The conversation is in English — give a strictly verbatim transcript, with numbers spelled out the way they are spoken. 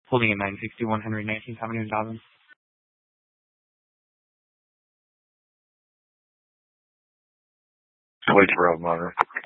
Holding at nine sixty, one nineteen, how many thousand? Wait for a moment.